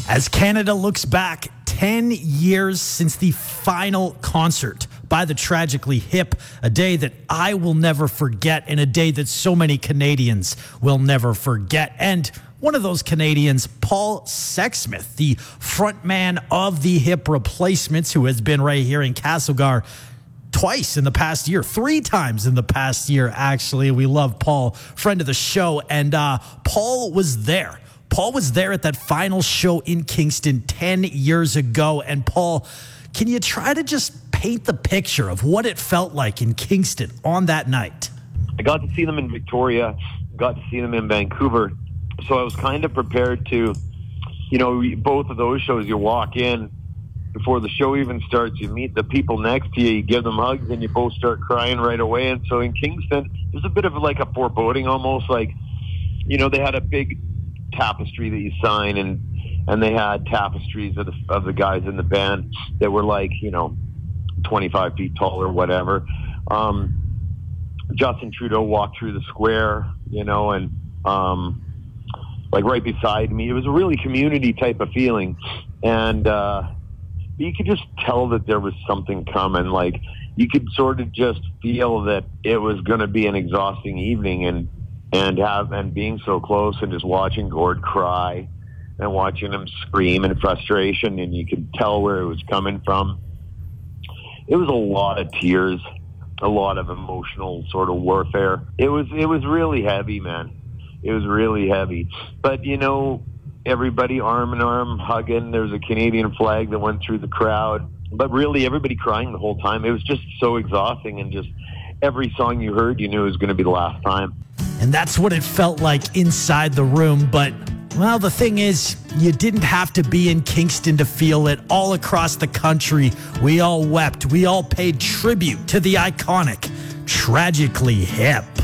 As Canada looks back 10 years since the final concert by the Tragically Hip, a day that I will never forget and a day that so many Canadians will never forget. And one of those Canadians, Paul Sexsmith, the frontman of the Hip Replacements, who has been right here in Castlegar twice in the past year, 3 times in the past year, actually. We love Paul, friend of the show. And Paul was there. Paul was there at that final show in Kingston 10 years ago. And Paul, can you try to just paint the picture of what it felt like in Kingston on that night? I got to see them in Victoria, got to see them in Vancouver. So I was kind of prepared to, both of those shows, you walk in, before the show even starts, you meet the people next to you, you give them hugs, and you both start crying right away. And so in Kingston, there's a bit of like a foreboding almost, like, they had a big tapestry that you sign, and they had tapestries of the guys in the band that were like 25 feet tall or whatever. Justin Trudeau walked through the square, and like right beside me. It was a really community type of feeling, and you could just tell that there was something coming. Like, you could sort of just feel that it was going to be an exhausting evening, and being so close and just watching Gord cry and watching him scream in frustration, and you could tell where it was coming from. It was a lot of tears, a lot of emotional sort of warfare. It was really heavy, man. It was really heavy. But, everybody arm in arm hugging. There was a Canadian flag that went through the crowd. But really, everybody crying the whole time. It was just so exhausting, and just every song you heard, you knew it was going to be the last time. And that's what it felt like inside the room. But, well, the thing is, you didn't have to be in Kingston to feel it. All across the country, we all wept. We all paid tribute to the iconic Tragically Hip.